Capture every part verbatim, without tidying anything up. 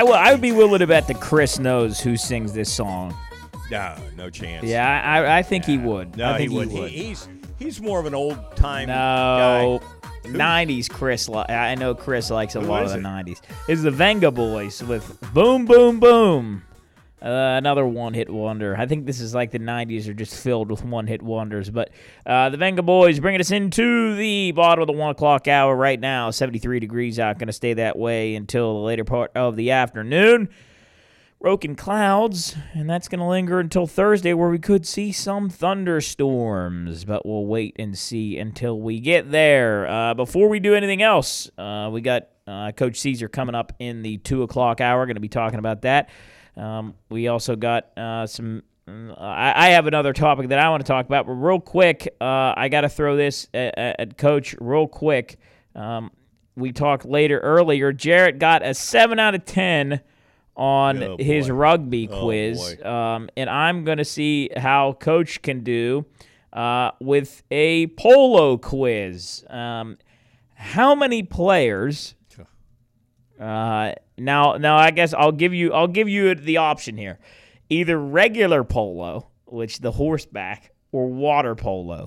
w- I would be willing to bet that Chris knows who sings this song. No, no chance. Yeah, I, I think yeah. he would. No, I think he would. He would. He, he's he's more of an old time no. guy. nineties Chris. Li- I know Chris likes a Who lot is of the it? nineties. It's the Venga Boys with Boom Boom Boom. Uh, another one-hit wonder. I think this is like the nineties are just filled with one-hit wonders. But uh, the Venga Boys bringing us into the bottom of the one o'clock hour right now. seventy-three degrees out. Going to stay that way until the later part of the afternoon. Broken clouds, and that's going to linger until Thursday where we could see some thunderstorms. But we'll wait and see until we get there. Uh, before we do anything else, uh, we got uh, Coach Caesar coming up in the two o'clock hour. Going to be talking about that. Um, we also got uh, some uh, – I, I have another topic that I want to talk about. But real quick, uh, I got to throw this at, at Coach real quick. Um, we talked later earlier. Jarrett got a seven out of ten on Oh, his boy. rugby Oh, quiz, boy. um, and I'm going to see how Coach can do uh, with a polo quiz. Um, how many players? Uh, now, now I guess I'll give you I'll give you the option here, either regular polo, which the horseback, or water polo.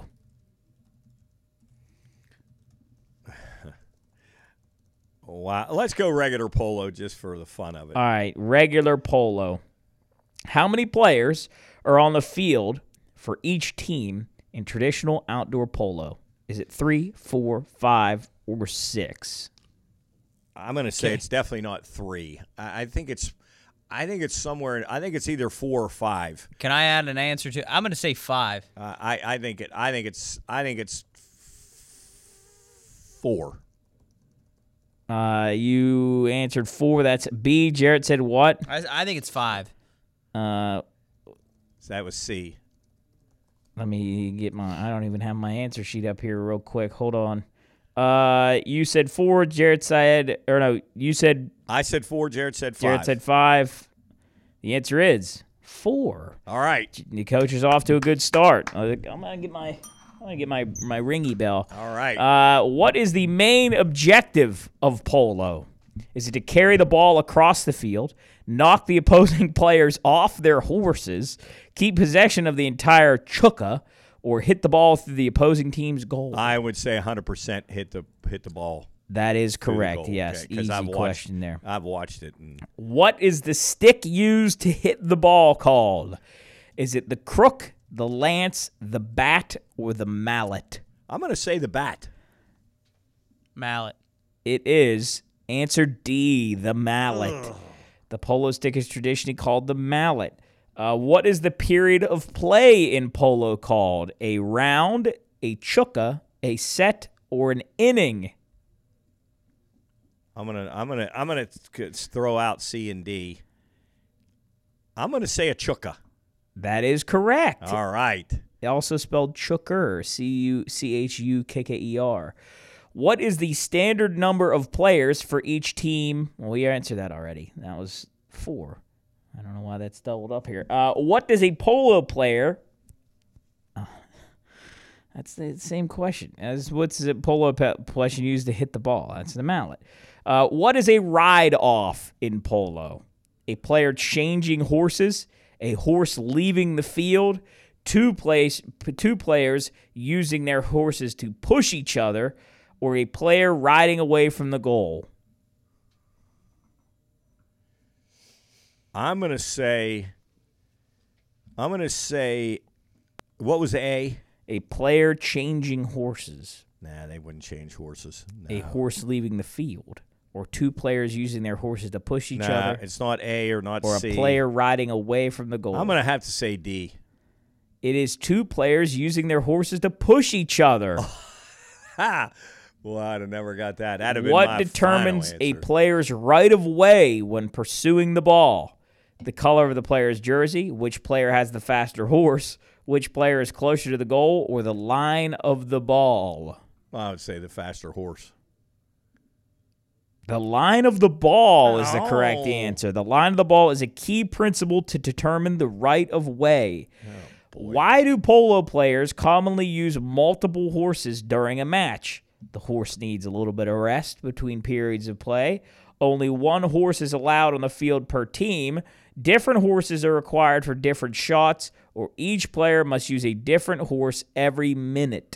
Wow. Let's go regular polo just for the fun of it. All right, regular polo. How many players are on the field for each team in traditional outdoor polo? Is it three, four, five, or six? I'm going to say Okay. it's definitely not three. I, I think it's I think it's somewhere – I think it's either four or five. Can I add an answer to? I'm going to say five. Uh, I, I think it. I think it's. I think it's four. Uh, you answered four. That's B. Jarrett said what? I, I think it's five. Uh, So that was C. let me get my. I don't even have my answer sheet up here real quick. Hold on. Uh, you said four. Jarrett said, or no, you said. I said four. Jared said five. Jarrett said five. The answer is four. All right. The coach is off to a good start. I'm gonna get my. I'm gonna get my my ringy bell. All right. Uh, what is the main objective of polo? Is it to carry the ball across the field, knock the opposing players off their horses, keep possession of the entire chuka, or hit the ball through the opposing team's goal? I would say one hundred percent hit the hit the ball. That is through the correct. goal, Yes, okay, 'cause easy I've watched- question there. I've watched it. And What is the stick used to hit the ball called? Is it the crook, the lance, the bat, or the mallet? I'm going to say the bat. Mallet. It is answer D, the mallet. The polo stick is traditionally called the mallet. Uh, what is the period of play in polo called? A round, a chuka, a set, or an inning? I'm gonna I'm gonna I'm gonna throw out C and D. I'm gonna say a chuka. That is correct. All right. Also spelled chuker, C U C H U K K E R. What is the standard number of players for each team? Well, we answered that already. That was four. I don't know why that's doubled up here. Uh, what does a polo player... Oh, that's the same question as what's the polo pe- question used to hit the ball? That's the mallet. Uh, what is a ride-off in polo? A player changing horses, a horse leaving the field, two, place, two players using their horses to push each other, or a player riding away from the goal? I'm gonna say. I'm gonna say. What was A? A player changing horses, Nah, they wouldn't change horses. a No. horse leaving the field, or two players using their horses to push each Nah, other, it's not A or not or C. a player riding away from the goal. I'm gonna have to say D. It is two players using their horses to push each other. Ha! Well, I'd have never got that. That'd have been What my determines final a answer. player's right of way when pursuing the ball? The color of the player's jersey, which player has the faster horse, which player is closer to the goal, or the line of the ball? Well, I would say the faster horse. The line of the ball is the correct Oh. answer. The line of the ball is a key principle to determine the right of way. Why do polo players commonly use multiple horses during a match? The horse needs a little bit of rest between periods of play. Only one horse is allowed on the field per team. Different horses are required for different shots, or each player must use a different horse every minute.